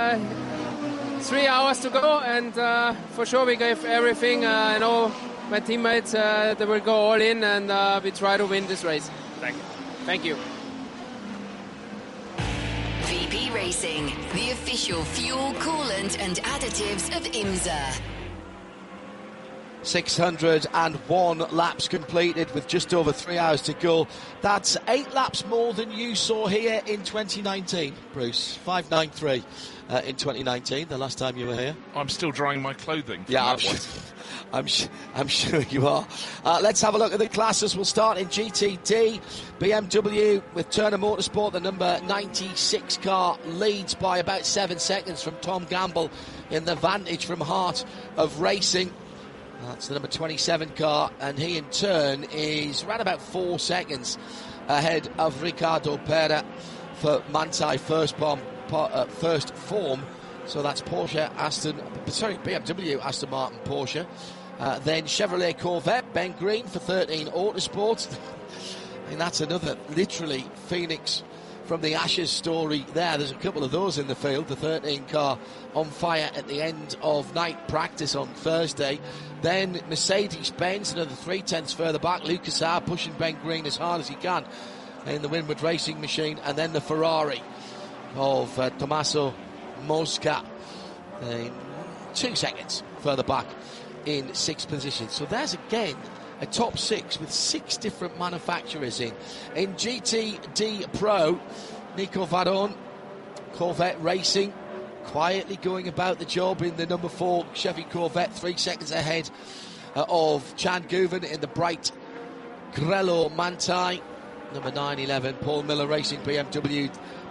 3 hours to go, and for sure we give everything. I know my teammates, they will go all in, and we try to win this race. Thank you. Thank you. VP Racing, the official fuel, coolant and additives of IMSA. 601 laps completed with just over 3 hours to go. That's 8 laps more than you saw here in 2019, Bruce. 593 in 2019, the last time you were here. I'm still drying my clothing. Yeah, I'm sure you are. Let's have a look at the classes. We'll start in GTD. BMW with Turner Motorsport, the number 96 car, leads by about 7 seconds from Tom Gamble in the Vantage from Heart of Racing. That's the number 27 car, and he in turn is around about 4 seconds ahead of Ricardo Pera for Manthey first form. So that's BMW, Aston Martin, Porsche. Then Chevrolet Corvette, Ben Green for 13 Autosport. I mean, that's another literally Phoenix from the Ashes story there. There's a couple of those in the field. The 13 car on fire at the end of night practice on Thursday. Then Mercedes-Benz, another 3/10 further back. Lucas Ahr pushing Ben Green as hard as he can in the Winward Racing Machine. And then the Ferrari of Tommaso Mosca, 2 seconds further back in 6th position. So there's again a top 6 with 6 different manufacturers in. In GTD Pro, Nico Varone, Corvette Racing, quietly going about the job in the number 4 Chevy Corvette, 3 seconds ahead of Chan Guven in the bright Grello Manthey. Number 911 Paul Miller Racing BMW,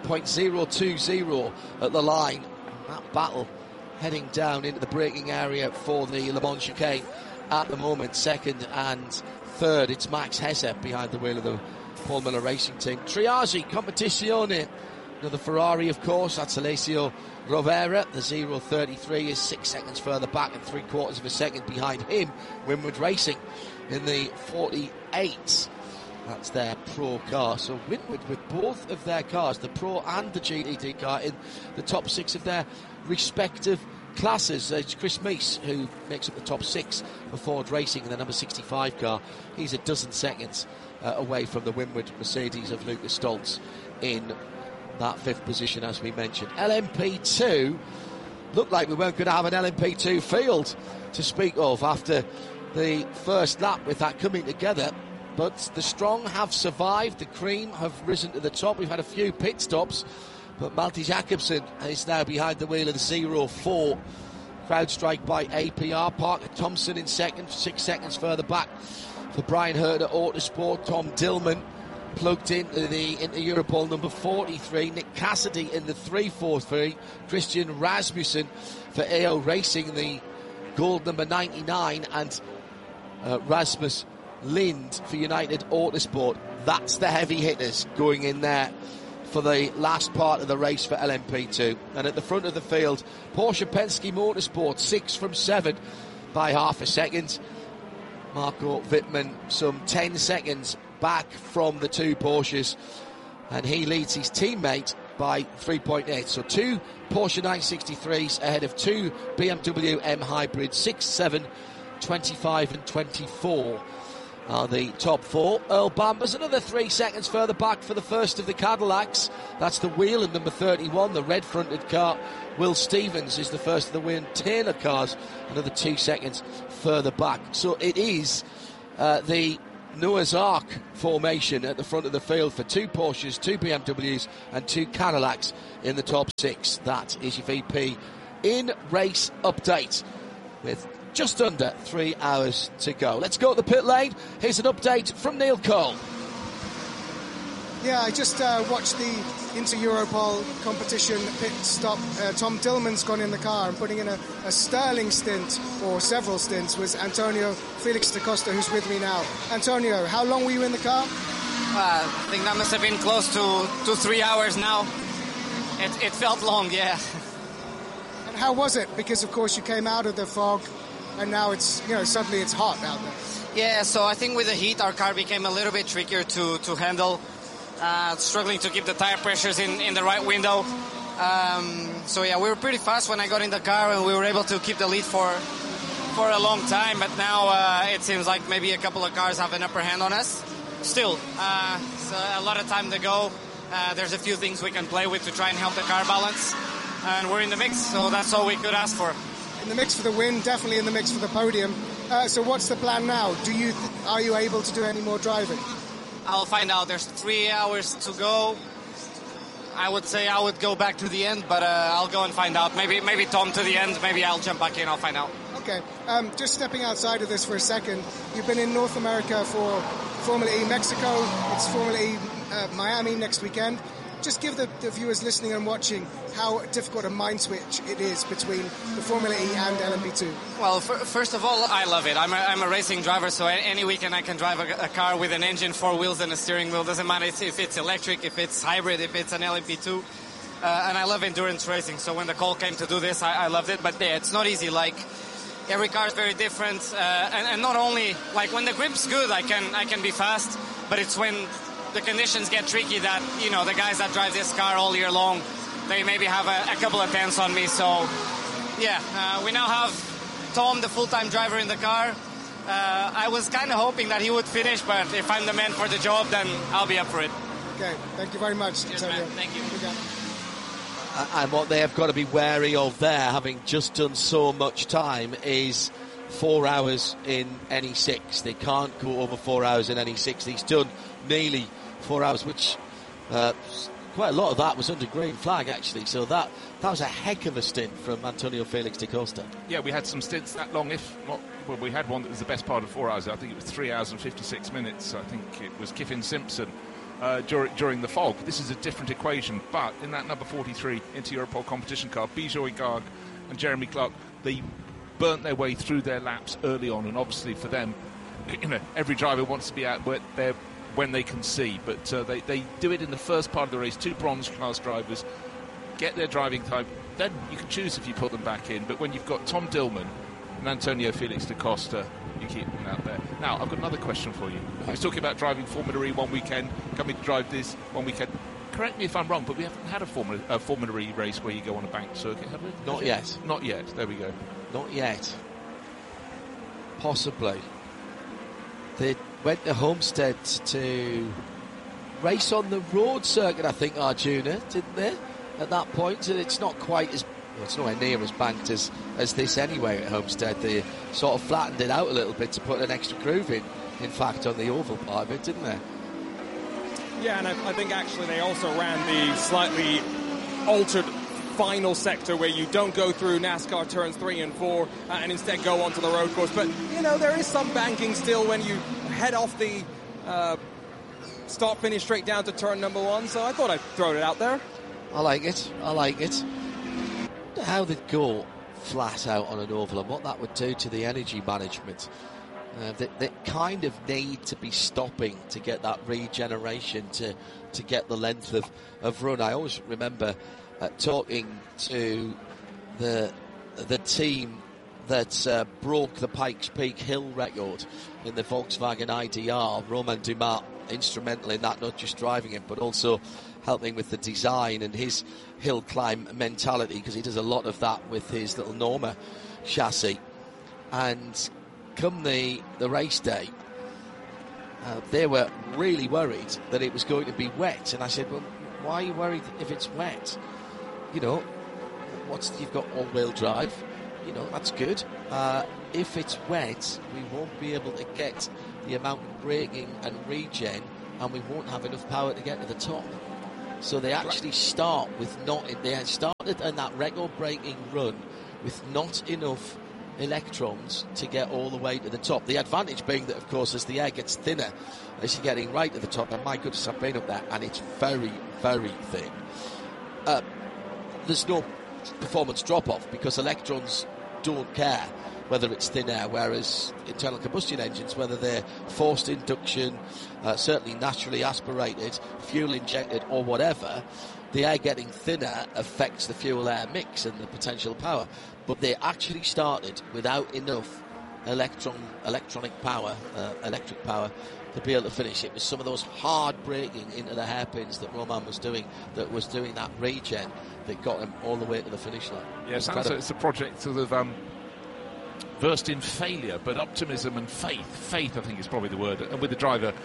0.020 at the line. That battle heading down into the braking area for the Le Mans chicane at the moment. Second and third, it's Max Hesse behind the wheel of the Paul Miller Racing team. Triagi Competizione, another Ferrari, of course. That's Alessio Rovera. The 033 is 6 seconds further back and 3/4 of a second behind him. Winward Racing in the 48. That's their Pro car. So Winward with both of their cars, the Pro and the GTD car, in the top 6 of their respective classes. It's Chris Meese who makes up the top 6 for Ford Racing in the number 65 car. He's a dozen seconds away from the Winward Mercedes of Lucas Stoltz in that 5th position, as we mentioned. LMP2 looked like we weren't going to have an LMP2 field to speak of after the first lap with that coming together. But the strong have survived. The cream have risen to the top. We've had a few pit stops, but Malte Jacobsen is now behind the wheel of the 04. CrowdStrike by APR. Parker Thompson in second, 6 seconds further back for Brian Herter Autosport. Tom Dillman plugged into the Europol number 43. Nick Cassidy in the 343. Christian Rasmussen for AO Racing, the gold number 99, and Rasmus Lind for United Autosport. That's the heavy hitters going in there for the last part of the race for LMP2. And at the front of the field, Porsche Penske Motorsport, 6 from 7 by half a second. Marco Wittmann some 10 seconds back from the 2 Porsches, and he leads his teammate by 3.8. So 2 Porsche 963s ahead of 2 BMW M hybrids, 6, 7, 25 and 24 are the top 4. Earl Bamber's another 3 seconds further back for the first of the Cadillacs. That's the wheel in number 31, the red-fronted car. Will Stevens is the first of the Wayne Taylor cars, another 2 seconds further back. So it is the Noah's Ark formation at the front of the field for 2 Porsches, 2 BMWs and 2 Cadillacs in the top 6. That is your VP in race update with just under 3 hours to go. Let's go to the pit lane. Here's an update from Neil Cole. Yeah, I just watched the Inter-Europol competition pit stop. Tom Dillman's gone in the car and putting in a sterling stint, or several stints, was Antonio Felix da Costa, who's with me now. Antonio, how long were you in the car? I think that must have been close to 3 hours now. It felt long, yeah. And how was it? Because, of course, you came out of the fog and now it's, suddenly it's hot out there. Yeah, so I think with the heat, our car became a little bit trickier to handle. Struggling to keep the tire pressures in the right window. So yeah, we were pretty fast when I got in the car and we were able to keep the lead for a long time, but now it seems like maybe a couple of cars have an upper hand on us. Still, so a lot of time to go. There's a few things we can play with to try and help the car balance, and we're in the mix, so that's all we could ask for. In the mix for the win, definitely in the mix for the podium. So what's the plan now? Are you able to do any more driving? I'll find out. There's 3 hours to go. I would say I would go back to the end, but I'll go and find out. Maybe Tom to the end. Maybe I'll jump back in. I'll find out. Okay. Just stepping outside of this for a second. You've been in North America for Formula E Mexico. It's Formula E Miami next weekend. Just give the viewers listening and watching how difficult a mind switch it is between the Formula E and LMP2. Well, first of all, I love it. I'm a racing driver, so any weekend I can drive a car with an engine, 4 wheels and a steering wheel. Doesn't matter if it's electric, if it's hybrid, if it's an LMP2. And I love endurance racing, so when the call came to do this, I loved it. But yeah, it's not easy. Like, every car is very different. And not only, like, when the grip's good, I can be fast, but it's when the conditions get tricky that, the guys that drive this car all year long, they maybe have a couple of tenths on me. So, yeah, we now have Tom, the full-time driver, in the car. I was kind of hoping that he would finish, but if I'm the man for the job, then I'll be up for it. Okay, thank you very much. Cheers, man. Thank you. And what they have got to be wary of there, having just done so much time, is 4 hours in NE6. They can't go over 4 hours in NE6. He's done nearly 4 hours, which quite a lot of that was under green flag, actually. So that was a heck of a stint from Antonio Felix da Costa. Yeah, we had some stints that long, if not. Well, we had one that was the best part of 4 hours. I think it was 3 hours and 56 minutes. I think it was Kiffin Simpson during the fog. This is a different equation, but in that number 43 Inter-Europol competition car, Bijoy Garg and Jeremy Clark, they burnt their way through their laps early on, and obviously for them, every driver wants to be out there when they can see, but they do it in the first part of the race. 2 bronze class drivers get their driving time, then you can choose if you put them back in. But when you've got Tom Dillman and Antonio Felix da Costa, you keep them out there. Now, I've got another question for you. I was talking about driving Formula E one weekend, coming to drive this one weekend. Correct me if I'm wrong, but we haven't had a Formula E race where you go on a banked circuit, have we? Not yet. Not yet. There we go. Not yet. Possibly. They went to Homestead to race on the road circuit, I think, Arjuna, didn't they? At that point, and it's not quite as, well, it's nowhere near as banked as this anyway at Homestead. They sort of flattened it out a little bit to put an extra groove in fact, on the oval part of it, didn't they? Yeah, and I think actually they also ran the slightly altered final sector where you don't go through NASCAR turns 3 and 4 and instead go onto the road course. But, there is some banking still when you head off the start-finish straight down to turn number 1. So I thought I'd throw it out there. I like it. How they'd go flat out on an oval and what that would do to the energy management. They kind of need to be stopping to get that regeneration to get the length of run. I always remember talking to the team that broke the Pikes Peak Hill record in the Volkswagen IDR, Romain Dumas instrumental in that, not just driving it, but also helping with the design and his hill climb mentality, because he does a lot of that with his little Norma chassis. And come the race day, they were really worried that it was going to be wet. And I said, well, why are you worried if it's wet? You know, you've got all-wheel drive. You know, that's good. If it's wet, we won't be able to get the amount of braking and regen, and we won't have enough power to get to the top. So they actually start with they started in that record-breaking run with not enough electrons to get all the way to the top. The advantage being that, of course, as the air gets thinner, as you're getting right to the top, and my goodness, I've been up there, and it's very, very thin. There's no performance drop-off because electrons don't care whether it's thin air, whereas internal combustion engines, whether they're forced induction, certainly naturally aspirated, fuel injected or whatever, the air getting thinner affects the fuel-air mix and the potential power. But they actually started without enough electric power to be able to finish. It was some of those hard braking into the hairpins that Romain was doing that regen that got him all the way to the finish line. Yeah, sounds like it's a project sort of versed in failure, but optimism and faith. Faith, I think, is probably the word. And with the driver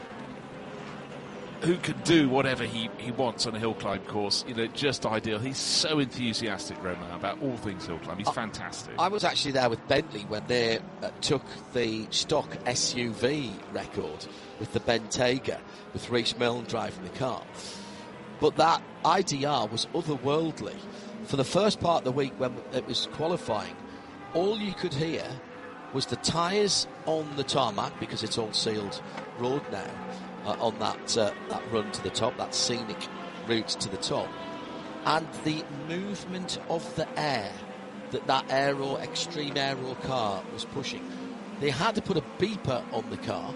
who can do whatever he wants on a hill climb course, you know, just ideal. He's so enthusiastic, Romain, about all things hill climb. He's fantastic. I was actually there with Bentley when they took the stock SUV record with the Bentayga, with Rhys Milne driving the car. But that IDR was otherworldly. For the first part of the week when it was qualifying, all you could hear was the tyres on the tarmac, because it's all sealed road now, on that run to the top, that scenic route to the top, and the movement of the air that extreme aero car was pushing. They had to put a beeper on the car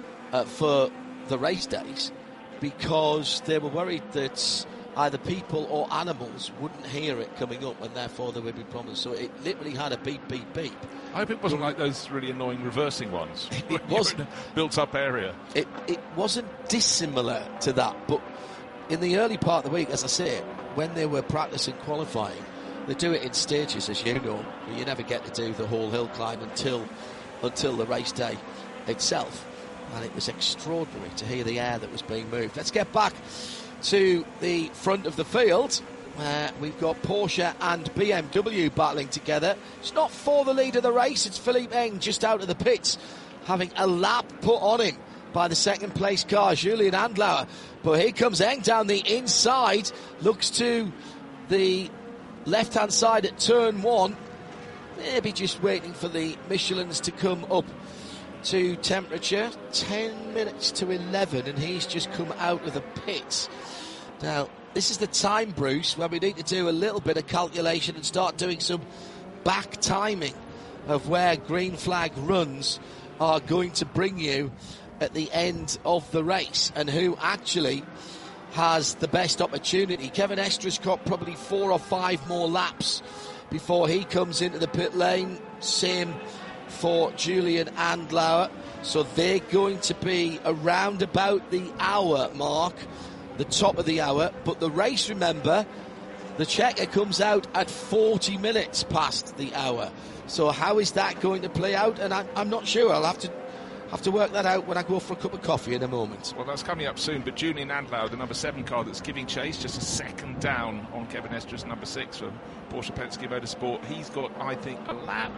for the race days, because they were worried that either people or animals wouldn't hear it coming up, and therefore there would be problems. So it literally had a beep, beep, beep. I hope it wasn't like those really annoying reversing ones. It wasn't a built-up area. It wasn't dissimilar to that, but in the early part of the week, as I say, when they were practicing qualifying, they do it in stages, as you know. You never get to do the whole hill climb until the race day itself. And it was extraordinary to hear the air that was being moved. Let's get back to the front of the field, where we've got Porsche and BMW battling together. It's not for the lead of the race. It's Philippe Eng just out of the pits, having a lap put on him by the second place car, Julian Andlauer. But here comes Eng down the inside, looks to the left-hand side at turn one, maybe just waiting for the Michelins to come up to temperature. 10 minutes to 11, and he's just come out of the pits. Now, this is the time, Bruce, where we need to do a little bit of calculation and start doing some back timing of where green flag runs are going to bring you at the end of the race, and who actually has the best opportunity. Kevin Estra's got probably 4 or 5 more laps before he comes into the pit lane. Same for Julian Andlauer. So they're going to be around about the hour mark, the top of the hour. But the race, remember, the checker comes out at 40 minutes past the hour. So how is that going to play out? And I'm not sure. I'll have to work that out when I go for a cup of coffee in a moment. Well, that's coming up soon. But Julian Andlauer, the number 7 car that's giving chase, just a second down on Kevin Estra's number 6 from Porsche Penske Motorsport. He's got, I think, a lap.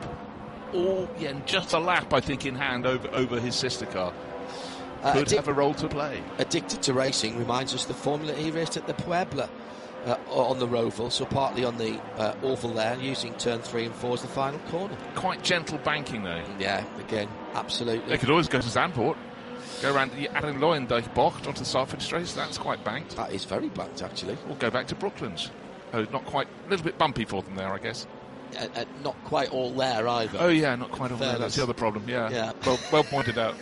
Just a lap, I think, in hand over his sister car. Could have a role to play. Addicted to Racing reminds us the Formula E raced at the Puebla on the Roval, so partly on the oval there, using turn 3 and 4 as the final corner. Quite gentle banking, though. Yeah, again, absolutely. They could always go to Zandvoort, go around the Adden-Leuendijk bocht onto the start-finish race. That's quite banked. That is very banked, actually. Or go back to Brooklands. Oh, not quite. A little bit bumpy for them there, I guess. Not quite all there either. Oh yeah, not quite all there. That's the other problem. Yeah. Well pointed out.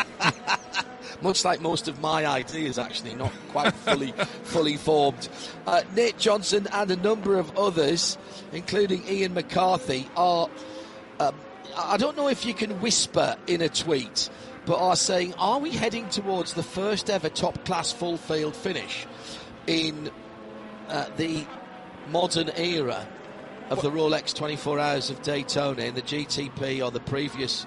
Much like most of my ideas, actually, not quite fully formed. Nate Johnson and a number of others, including Ian McCarthy, are. I don't know if you can whisper in a tweet, but are saying, are we heading towards the first ever top-class full-field finish in the modern era of the Rolex 24 Hours of Daytona, in the GTP or the previous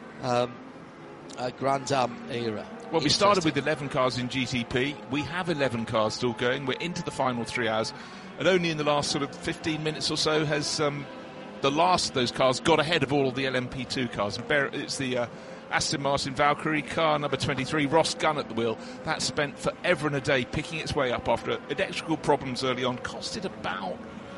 Grand Am era? Well, we started with 11 cars in GTP. We have 11 cars still going. We're into the final 3 hours. And only in the last sort of 15 minutes or so has the last of those cars got ahead of all of the LMP2 cars. And it's the Aston Martin Valkyrie car, number 23, Ross Gunn at the wheel. That spent forever and a day picking its way up after electrical problems early on. Costed about